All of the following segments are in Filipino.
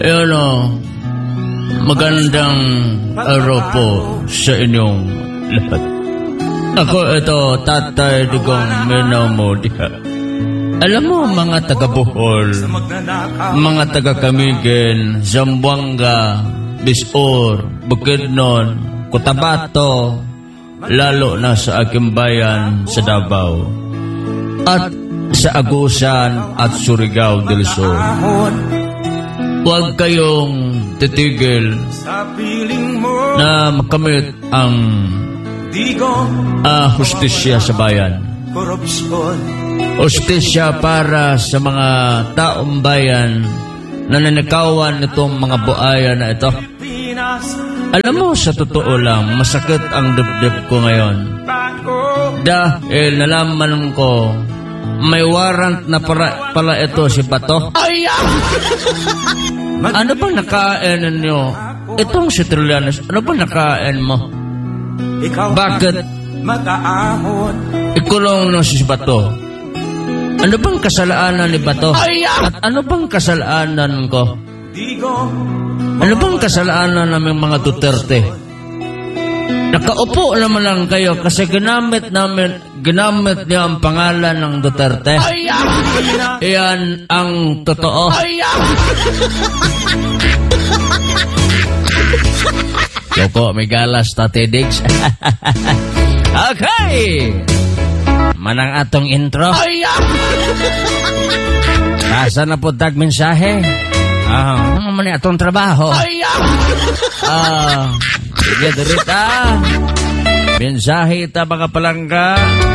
Ayun o, magandang araw po sa inyong lahat. Ako ito, Tatay Digong Minamodiha. Alam mo mga taga-Bohol, mga taga-Camiguin, Zamboanga, Bisor, Bukidnon, Cotabato, lalo na sa aking bayan sa Davao, at sa Agusan at Surigao del Sur. Huwag kayong titigil na makamit ang hustisya sa bayan. Hustisya para sa mga taong bayan na nanakawan nitong mga buaya na ito. Alam mo, sa totoo lang, masakit ang dibdib ko ngayon. Dahil nalaman ko, may warrant na pala ito si Bato. Ano bang nakain ninyo? Itong si Trillanes, ano bang nakain mo? Bakit ikulong na si Bato? Ano bang kasalanan ni Bato? At ano bang kasalanan ko? Ano bang kasalanan ng mga Duterte? Nakaupo naman lang kayo kasi ginamit niya ang pangalan ng Duterte. Iyan ang totoo. Loko, may galas, Tate Diggs. Okay. Manang atong intro. Asa na po tag mensahe? Ano man atong trabaho? Sige, dirita. Mensahe ita mga palangga.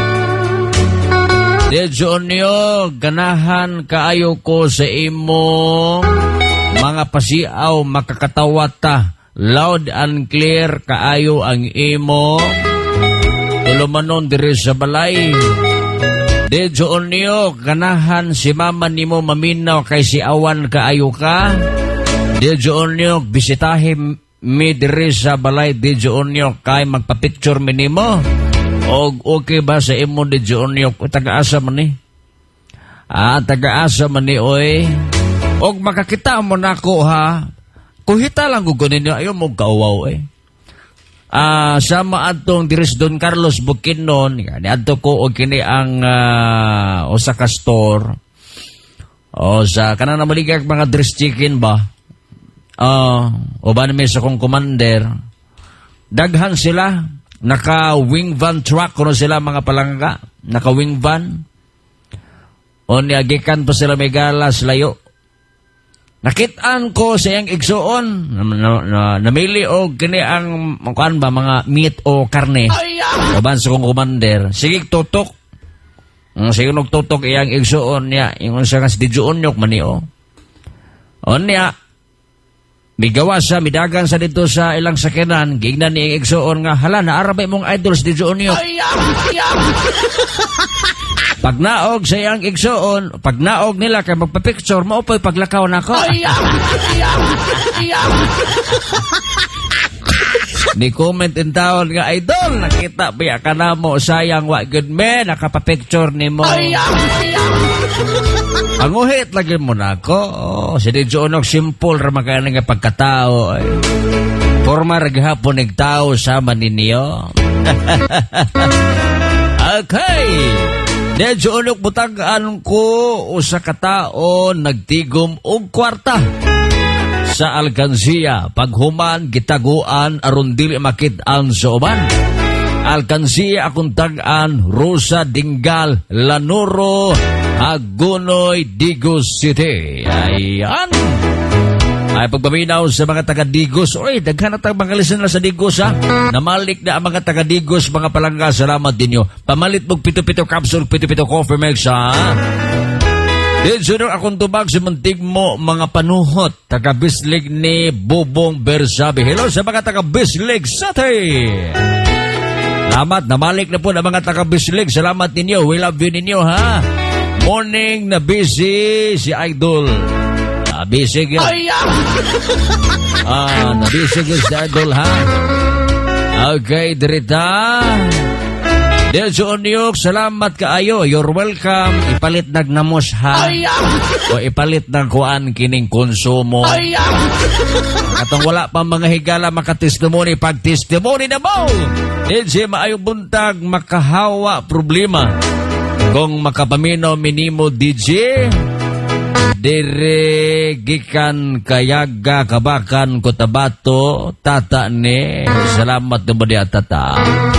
Dedyo niyo, ganahan kaayo ko sa imo. Mga pasiaw, makakatawata. Loud and clear kaayo ang imo. Tulumanon diri sa balay. Dedyo niyo, ganahan si mama nimo maminaw kay si awan kaayo ka. Dedyo niyo, bisitahin mi diri sa balay. Dedyo niyo, kay magpa-picture mi nimo. Og okay ba sa imo dedyo niyo? Taga-asa man ni? Taga-asa man ni, oy. Og makakita mo na ko, ha? Kuhita lang gugunin niyo, ayaw mo kauwaw, eh. Sama atong diris Don Carlos Bukidnon, niadto ko og kini ang Osaka store. O sa kanang namaligag mga dress chicken ba? O ba namin sa kong commander. Daghan sila, naka-wing van truck kuno sila mga palangga, naka-wing van. O niagikan pa sila may galas layo. Nakitaan ko sa iyang igsuon, namili o kini ang mga meat o karne. Oban sa kong commander. Sige, tutok. Sige, nagtutok iyang igsuon niya. Yung sa kas dijuon nyok mani o. O niya, migawa sa, midagan sa dito sa ilang sakinan, gignan ni iyang igsuon nga, hala, naarabay mong idols dijuon nyok. Pag naog sa iyang igsuon, pag naog nila kay magpa-picture, maupoy paglakaw na ko. Ni comment in town nga, idol, nakita biya ka na mo, sayang, wa good man, nakapa-picture ni mo. Panguhit lagi mo na ko. Si Dijonog simple ramagana nga pagkatao. Forma raghapon nagtao sa maninyo. Okay. Medyo unok butagaan ko usa ka tao nagtigom og kwarta sa alkansiya. Paghuman gitaguan aron dili makit-an sa uban. Alkansiya akong tag-an Rosa Dingal, Lanuro, Hagunoy, Digos City. Ayan. Ay pagpaminaw sa mga taga-Digos. Oy, daghan na tayong mga listener sa Digos, ha? Namalik na ang mga taga-Digos, mga palangga. Salamat din nyo. Pamalit mong pito-pito capsule, pito-pito coffee mix, ha? Din sunod akong tubag sa muntig mo, mga panuhot. Taga-Bislig ni Bobong Bersabe. Hello sa mga taga-Bislig City. Salamat. Namalik na po ang mga taga-Bislig. Salamat ninyo. We love you ninyo, ha? Morning na busy si Idol. Nabisig yun. Nabisig yun si Idol, ha? Okay, dirita. Dejo Onyok, salamat kaayo. You're welcome. Ipalit nagnamos ha. O ipalit ng kuan kining konsumo. Atong wala pa mga higala makatestimony. Pag testimony na mo, DJ maayong buntag makahawa problema. Kung makapaminaw minimo DJ, dire gikan kayaga kabakan Cotabato tata ni salamat dumadi at tata.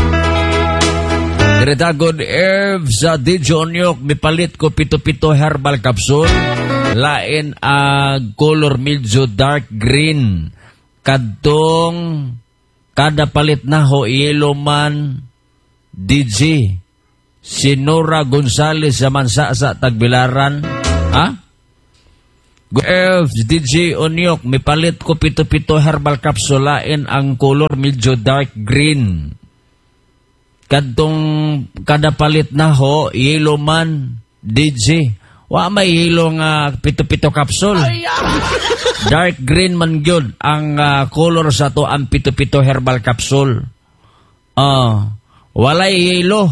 Diretagod Ev sa DJ Onyok, mipalit ko pito-pito herbal capsule. Lain ang color medyo dark green. Kadtong kada palit na ho yellow man DJ. Sinora Gonzales sa Mansa sa Tagbilaran. Ha? Ev DJ Onyok, mipalit ko pito-pito herbal capsule. Lain ang color medyo dark green. Kadtong kada palit na ho, yellow man, DJ. Wa may yellow nga pito-pito kapsul. Dark green man gyud ang color sa to ang pito-pito herbal capsule. Walay yellow.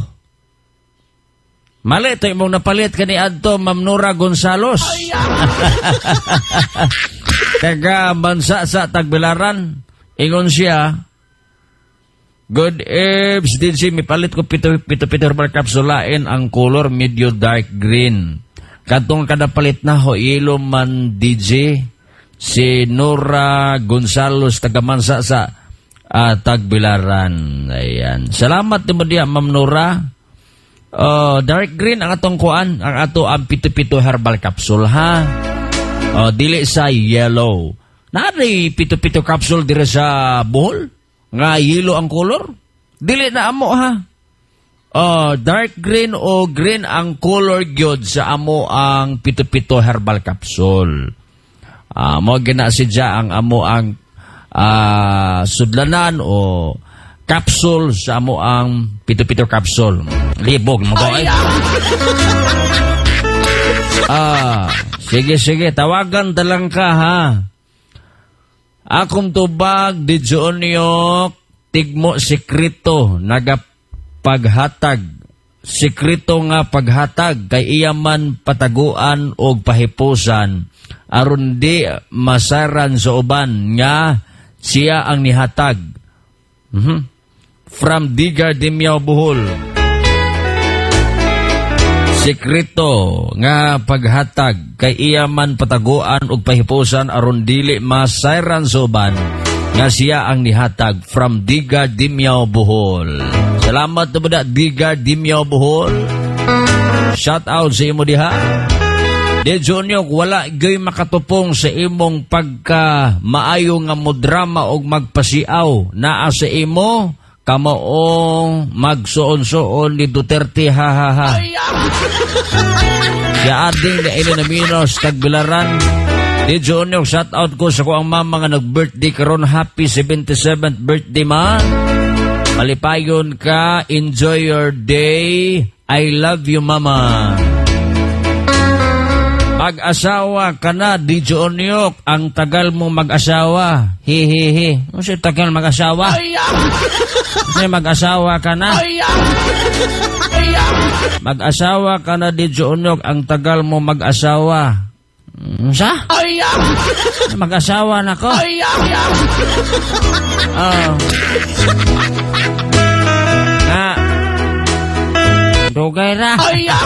Mali ito imong napalit kani adto Ma'am Nora Gonzalos. Taga Mansa sa Tagbilaran. Ingon siya, good Ebs, din si mipalit ko pito-pito herbal capsule. Lain ang color medyo dark green. Kadtong kada palit na ho yellow man DJ. Si Nora Gonzalos tagamansa sa Tagbilaran. Ayan. Salamat mo diya Ma'am Nora. Dark green ang atong kuan, ang ato ang pito-pito herbal capsule ha. Dili sa yellow. Nari pito-pito capsule dire sa Bohol. Nga yellow ang color? Dili na amo ha. Dark green o green ang color gyud sa amo ang pito-pito herbal capsule. Mo ginasidya ang amo ang sudlanan o capsule sa amo ang pito-pito capsule. Libog mo ko ay. Sige, tawagan talang ka ha. Akong tubag, DJ Onyok, tigmo sekreto, nagapaghatag. Sekreto nga paghatag, kay iyaman pataguan o pahipusan, aron di masaran sa uban, nga siya ang nihatag. From Digar Dimiao Bohol. Sekreto nga paghatag kay iyaman pataguan ug pahipusan aron dili masayran soban nga siya ang nihatag from Digar Dimiao Bohol. Salamat na budak Digar Dimiao Bohol. Shout out sa imo diha. De Jonyok, wala gay makatupong sa imong pagka maayo nga modrama og magpasiaw naa sa imo kamaong magsuon-suon ni Duterte ha ha ha. Ya ading na ilo na minos Tagbilaran. Di Jonyok, shout out ko sa ko ang mama nga nag-birthday karon. Happy 77th birthday ma. Malipayon ka, enjoy your day. I love you mama. Mag-asawa ka na, Di Jonyok. Ang tagal mo mag-asawa. Hihihi. Ano siya tagal mag-asawa? Kasi mag-asawa ka na. Mag-asawa ka na, Di Jonyok. Ang tagal mo mag-asawa. Sa? Mag-asawa na ko. Dugay ra.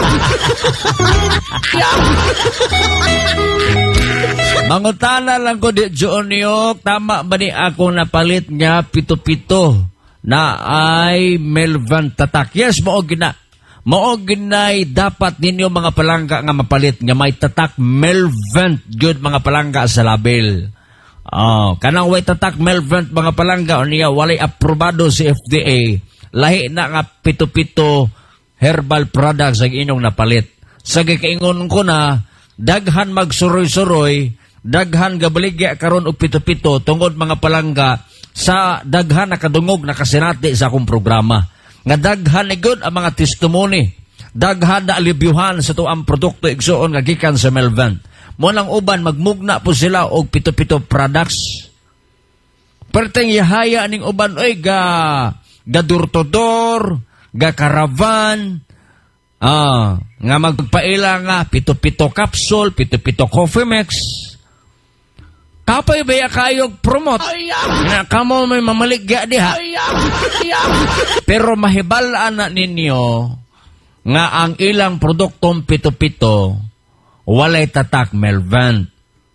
Mangutana lang ko, Di Jonyok, tama ba ni ako napalit nga pito-pito na ay Melvan tatak? Yes, maoginay dapat ninyo mga palangga nga mapalit nga may tatak Melvan good mga palangga sa label. Kanang way tatak Melvan mga palangga o niya walay aprobado si FDA. Lahi na nga pito-pito herbal products ang inyong napalit. Sa gikaingon ko na, daghan magsuroy-suroy, daghan gabaligya karon og pito-pito tungod mga palangga sa daghan nakadungog nakasinati sa akong programa. Nga daghan ni good ang mga testimony. Daghan na alibyuhan sa tuang produkto igsuon nga gikan sa Melvan. Mo lang uban magmugna po sila og pito-pito products. Perteng yahaya ning uban oy gadurtodor, ga caravan, nga magpaila nga, 7-7 capsule, 7-7 coffee mix. Kapay baya kayog promote. Na kamo may mamaligya diha. Pero mahibalaan na ninyo nga ang ilang produktong 7-7 walay tatak Melvent.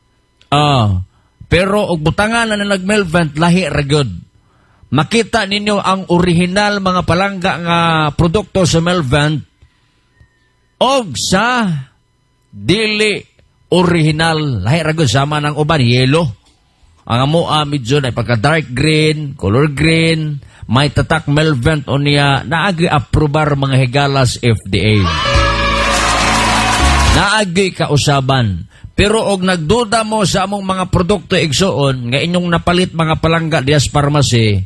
Pero og butangan na nag-Melvent lahi ra gyud. Makita ninyo ang original mga palangga nga produkto sa Melvent og sa dili original, lahi ra gyud sama ng uban yellow. Ang amo medyo na pagka dark green, color green, may tatak Melvent o niya naagi aprobar mga higalas FDA. Naagi kausaban. Pero og nagduda mo sa among mga produkto igsuon nga inyong napalit mga palangga dias pharmacy,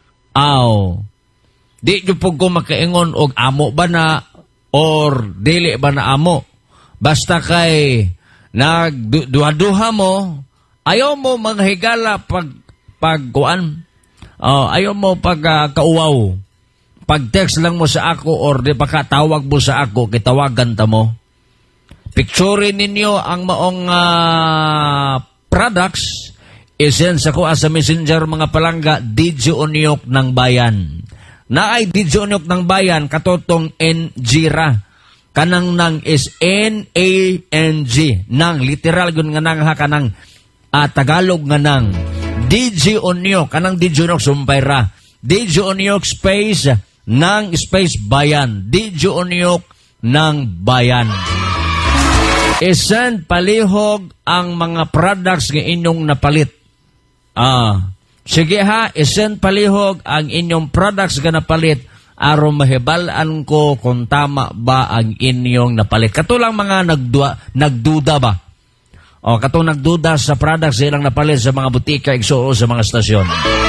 di nyo po ko makaingon og amo ba na or dili ba na amo. Basta kay nagduha-duha mo, ayaw mo mga higala pagkuan. Ayaw mo kauwaw. Pag-text lang mo sa ako or di pa katawag mo sa ako, kitawagan ta mo. Picturein ninyo ang maong products, isend sa ko sa messenger mga palangga, Digio Onyok ng Bayan. Naay Digio Onyok ng Bayan, katotong NG-ra. Kanang nang is N-A-N-G. Nang, literal yun nga nang ha, kanang Tagalog nga nang. Digio Onyok, kanang Digio Onyok sumpay ra. Digio Onyok space, nang space Bayan. Digio Onyok ng Bayan. Isend palihog ang mga products nga inyong napalit. Sige ha, isend palihog ang inyong products nga napalit aron mahibalan ko kung tama ba ang inyong napalit. Katulang mga nagduda ba? Katong nagduda sa products ilang napalit sa mga butika, igsuo sa mga stasyon.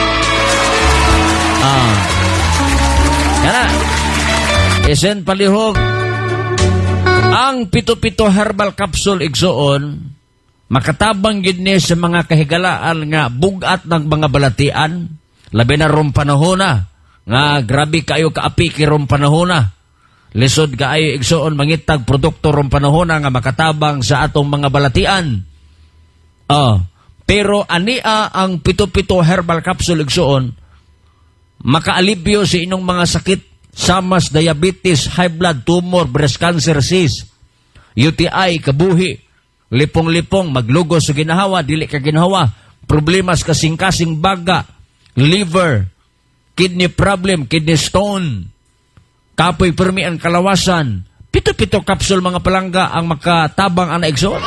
Kana. Isend palihog ang 7-7 herbal capsule igsuon, makatabang gid ni sa mga kahigalaan nga bugat ng mga balatian, labi na ron panahon na, nga grabe kayo kaapi ron panahon na. Lisod kaayo igsuon mangitag produkto ron panahon na nga makatabang sa atong mga balatian. Pero ania ang 7-7 herbal capsule igsuon, makaalibyo sa inyong mga sakit, samas diabetes, high blood, tumor, breast cancer, cyst, UTI, kabuhi, lipong-lipong, maglugo sa ginahawa, dili ka ginahawa, problemas kasing-kasing baga, liver, kidney problem, kidney stone, kapoy permi ang kalawasan, 7-7 kapsul mga palangga ang makatabang ang naigsoon.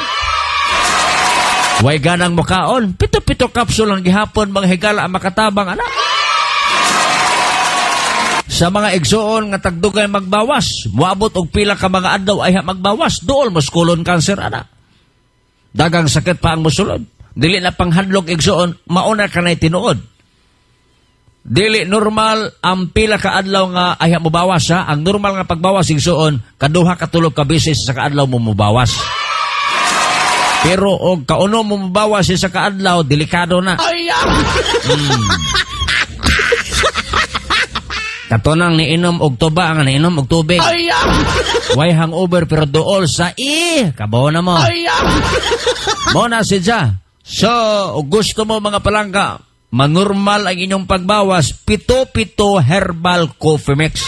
Way ganang makaon, 7-7 kapsul ang gihapon mga higala ang makatabang anak. Sa mga igsuon nga tagdugay magbawas, muabot og pila ka mga adlaw ay magbawas, duol mas colon cancer ana. Dagang sakit pa ang mosulod. Dili na panghadlok igsuon, mauna ka na tinuod. Dili normal ang pila ka adlaw nga ay mobawas ha. Ang normal nga pagbawas igsuon, kaduha ka tulog ka beses sa kaadlaw mo mobawas. Pero og kauno mo mobawas sa kaadlaw, delikado na. Katonang niinom og tuba ang niinom og tubig. Way hangover pero dool sa kabaw na mo. Mo na siya. So, gusto mo mga palangga, manormal ang inyong pagbawas, 7-7 herbal coffee mix.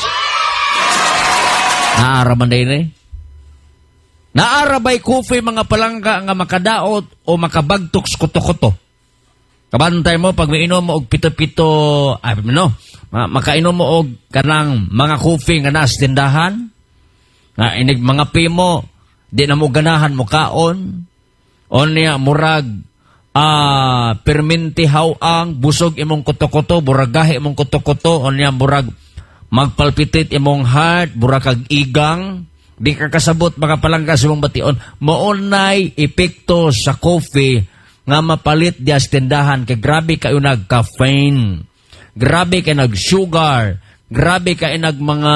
Naaraman din eh. Naarabay coffee mga palangga nga makadaot o makabagtok kuto-kuto. Kabantay mo pag miinom mo og 7-7 makainom mo og kanang mga coffee nga nas tindahan nga inig mga pimo di na mo ganahan mo kaon on niya murag perminti hawang busog imong kuto-kuto buragahe imong kuto-kuto on niya murag magpalpitit imong heart burakag igang di ka kasabot mga palangga sa imong bation maunay epekto sa coffee nga mapalit di as tindahan kay grabe kayo nag caffeine. Grabe kay nag-sugar. Grabe kay nag mga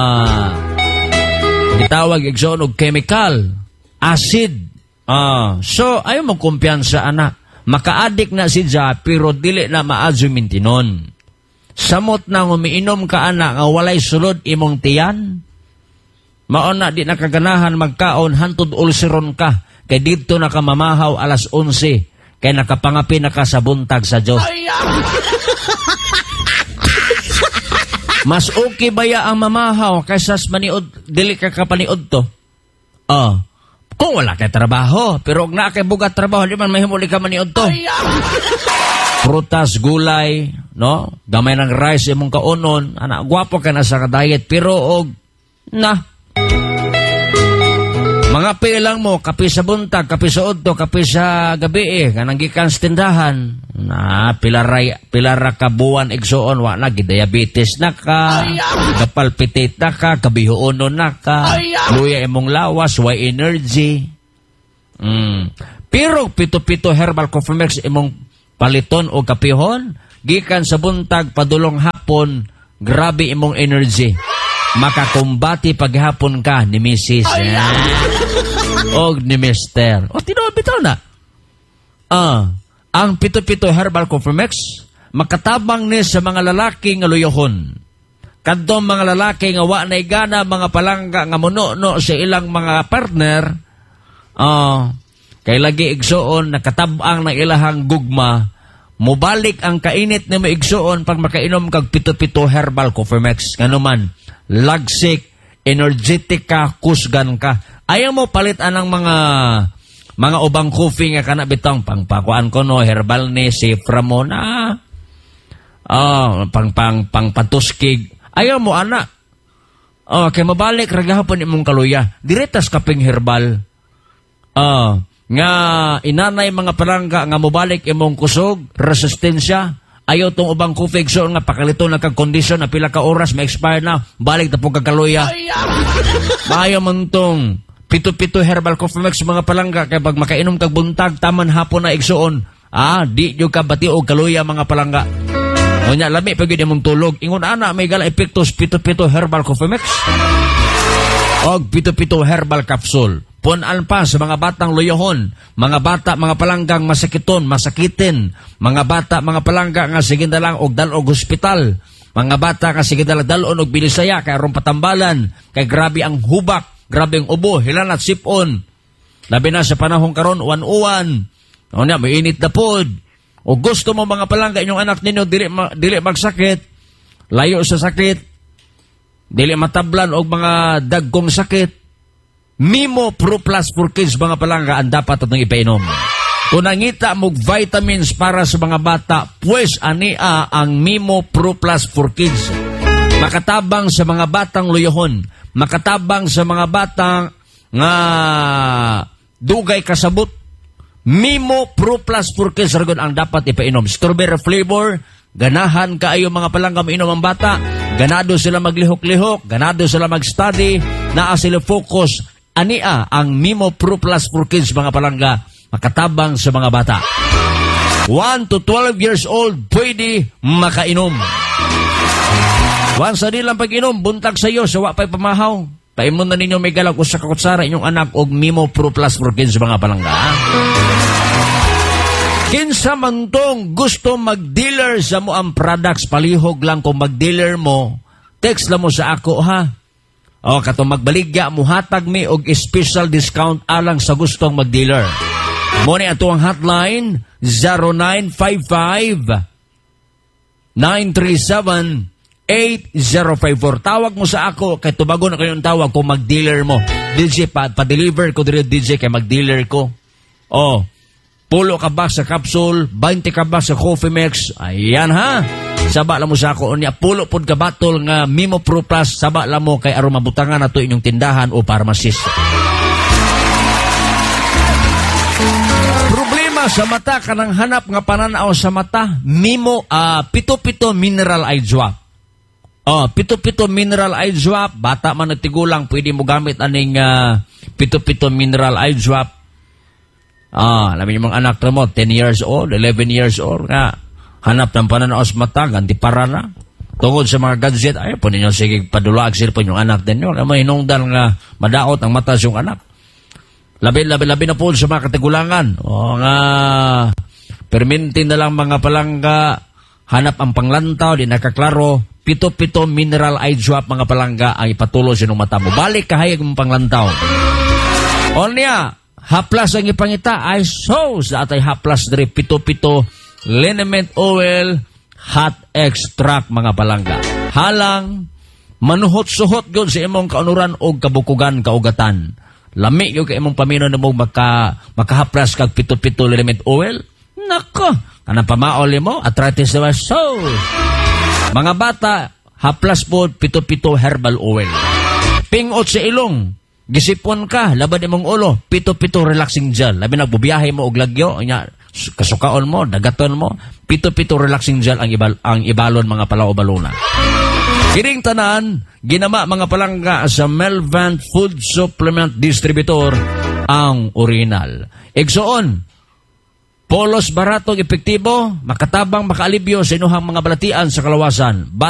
gitawag igsoon og chemical. Acid. So, ayaw mong kumpiyansa, anak. Maka-addict na si Ja, pero dili na maadyo mintinon. Samot na umiinom ka ana nga walay sulod imong tiyan. Mauna di nakaganahan magkaon hantod ulceron ka. Kay dito nakamamahaw alas 11. Kay nakapangapi na ka sa buntag sa Diyos. Mas okay baya ang mamahaw kaysa maniod, dili ka kapaniod to. Kung wala kay trabaho, pero kung na kay bugat trabaho, di man mahimuli ka maniod to. Prutas, gulay, no? Gamay ng rice imong kaunon, ana gwapo ka na sa diet, pero mga pilang mo, kape sa buntag, kape sa udto, kape sa gabi kanang gikan sa tindahan. Pilara ka buwan igsoon, wala, diabetes na ka, kapalpitate na ka, kabihoonon na ka, luya imong lawas, way energy. Pero pito-pito herbal coffee mix imong paliton o kapihon, gikan sa buntag, padulong hapon, grabe imong energy. Makakumbati paghapon ka ni Mrs. O ni Mr. O tinobito na. Ang pito-pito herbal coffee mix, makatabang ni sa mga lalaki nga luyohon. Kadtong mga lalaki nga wa na igana mga palangga nga muno sa ilang mga partner, kay lagi igsoon nakatabang ng ilahang gugma, mubalik ang kainit ni mo igsoon pag makainom kag pito-pito herbal coffee mix. Nganuman, lagsik, energetic ka, kusgan ka. Ayaw mo palitan ng mga ubang coffee nga kana bitong pangpakuan ko no, herbal ni sifra mo na. Pang patuskig. Ayaw mo ana. Kay mabalik ragahapon imong kaluya. Diretas kaping herbal. Nga inanay mga palangga nga mobalik imong kusog, resistensya. Ayaw tong ubang coffee so nga pakalito na kag kondisyon na pila ka oras ma-expire na, balik na po kagkaluya. Maayo man tong pito-pito herbal coffee mix mga palangga kay pag makainom kag buntag taman hapon na igsuon. Di jud ka bati og kaluya mga palangga. Unya lami pag gyud imong tulog. Ingon ana may gala epektos pito-pito herbal coffee mix. Og pito-pito herbal capsule. Punan pa sa mga batang luyohon, mga bata, mga palanggang masakitin, mga bata, mga palangga nga sige na lang og dalog hospital, mga bata nga sige na lang dalon og binisaya, kay aron patambalan, kay grabe ang hubak, grabe ang ubo, hilan at sipon. Labi na sa panahon karon uwan-uwan, may init na pod. O gusto mo mga palangga, inyong anak ninyo, dili magsakit, layo sa sakit, dili matablan og mga dagkong sakit, Mimo Pro Plus for Kids mga palangga ang dapat itong ipainom. Kung nangita mo vitamins para sa mga bata, pues ania ang Mimo Pro Plus for Kids. Makatabang sa mga batang luyohon, makatabang sa mga batang nga dugay kasabot. Mimo Pro Plus for Kids ragon ang dapat ipainom. Strawberry flavor, ganahan kaayo mga palangga mainom ang bata. Ganado sila maglihok-lihok, ganado sila mag-study, naa sila focus. Ania ang Mimo Pro Plus for Kids mga palangga, makatabang sa mga bata. 1 to 12 years old, pwede makainom. Once a day lang pag-inom, buntag sa iyo, sa wapay pamahaw. Paimon na ninyo may galag o sa kakutsara inyong anak og Mimo Pro Plus for Kids mga palangga. Kinsa man tong gusto mag-dealer sa mo ang products, palihog lang kung mag-dealer mo, text lang mo sa ako ha. Katong magbaligya, muhatag mi og special discount alang sa gustong mag-dealer. Mo ni ato ang hotline 0955-937-8054. Tawag mo sa ako kay tubago na kayong tawag kung mag-dealer mo. DJ pa-deliver ko dire DJ kay mag-dealer ko. Pulo ka ba sa capsule, 20 ka ba sa coffee mix? Ayan ha. Saba lang mo sa ako niya, pulo pod ka batol nga Mimo Pro Plus, saba lang mo kay aron mabutangan nato inyong tindahan o pharmacist. Problema sa mata kanang hanap nga pananaw sa mata, Mimo pito-pito mineral eye drop. Pito-pito mineral eye drop, bata man nagtigulang pwede mo gamit aning pito-pito mineral eye drop. Alam niyo mga anak mo 10 years old, 11 years old nga hanap ng pananaw sa mata, ganti para na. Tungod sa mga gadget, ayaw po ninyo sige padulag sila po yung anak ninyo. May hinungdan nga madaot ang mata sa yung anak. Labi na po sa mga katigulangan. Nga, permintin na lang mga palangga, hanap ang panglantaw, di nakaklaro, pito-pito mineral eye drop mga palangga ang ipatulo sa mata mo. Balik kahayag mong panglantaw. O niya, haplas ang ipangita ay sauce. Atay haplas dari pito-pito liniment oil hot extract mga palangga. Halang manuhot-suhot gyud sa imong kaunuran o kabukugan kaugatan. Lami gyud kay imong pamino nimo makahaplas kag pito-pito liniment oil. Nako, kanang pamaol mo arthritis na sauce. Mga bata, haplas po pito-pito herbal oil. Pingot sa ilong, gisipon ka, labad imong ulo, pito-pito relaxing gel. Labi nagbubiyahe mo og lagyo, kasukaon mo, dagaton mo, pito-pito relaxing gel ang ibalon mga palao-balona. Kining tanan, ginama mga palangga sa Melvant Food Supplement Distributor ang original. Igsoon, polos baratong epektibo, makatabang makaalibyo sa inuhang mga balatian sa kalawasan.